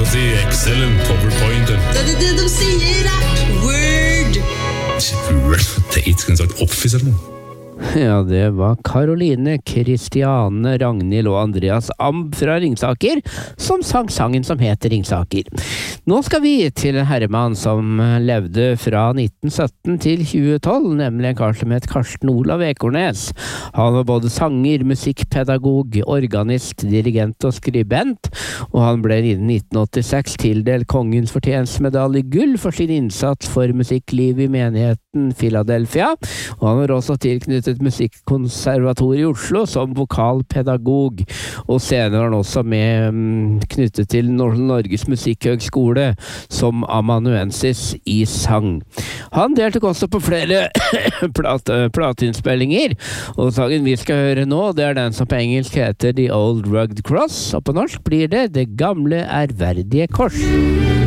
skal si excellent PowerPoint. Det er det de sier, Word. Date, skulle sagt Office eller noe. Ja, det var Karoline, Kristiane, Ragnhild og Andreas Amb fra Ringsaker som sang sangen som heter Ringsaker. Nå skal vi til en herremann som levde fra 1917 til 2012, nemlig en kar som het Karsten Olav Ekornes. Han var både sanger, musikkpedagog, organist, dirigent og skribent, og han ble i 1986 tildelt Kongens fortjenstmedalje gull for sin innsats for musikkliv i menigheten Philadelphia, og han var også tilknyttet et musikkonservatorium i Oslo som vokalpedagog, og senere var han også knyttet til Norges Musikkhøgskole som amanuensis i sang. Han deltok også på flere plateinnspillinger, og sangen vi skal høre nå, det er den som på engelsk heter The Old Rugged Cross, og på norsk blir det Det gamle ærverdige kors.